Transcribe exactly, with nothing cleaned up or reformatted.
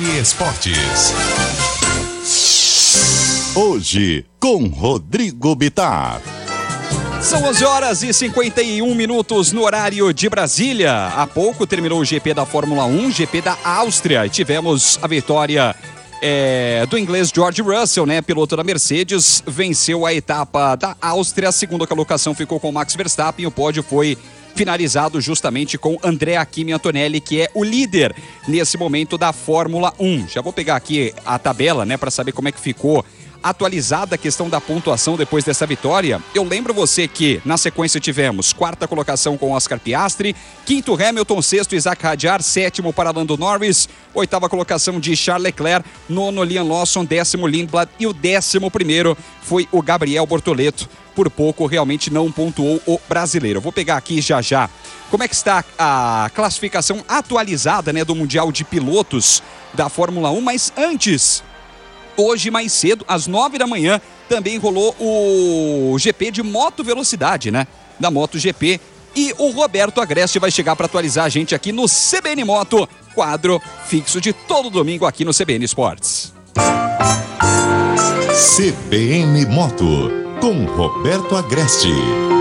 N Esportes. Hoje, com Rodrigo Bittar. São onze horas e cinquenta e um minutos no horário de Brasília. Há pouco terminou o G P da Fórmula um, G P da Áustria. E tivemos a vitória é, do inglês George Russell, né? Piloto da Mercedes, venceu a etapa da Áustria. A segunda colocação ficou com Max Verstappen. O pódio foi finalizado justamente com Andrea Kimi Antonelli, que é o líder nesse momento da Fórmula um. Já vou pegar aqui a tabela, né? Para saber como é que ficou atualizada a questão da pontuação depois dessa vitória. Eu lembro você que na sequência tivemos quarta colocação com Oscar Piastri, quinto Hamilton, sexto Isaac Hadjar, sétimo para Lando Norris, oitava colocação de Charles Leclerc, nono Liam Lawson, décimo Lindblad e o décimo primeiro foi o Gabriel Bortoleto. Por pouco realmente não pontuou o brasileiro. Eu vou pegar aqui já já como é que está a classificação atualizada, né, do Mundial de Pilotos da Fórmula um, mas antes, hoje mais cedo, às nove da manhã, também rolou o G P de moto velocidade, né? Da MotoGP. E o Roberto Agreste vai chegar para atualizar a gente aqui no C B N Moto, quadro fixo de todo domingo aqui no C B N Esportes. C B N Moto, com Roberto Agreste.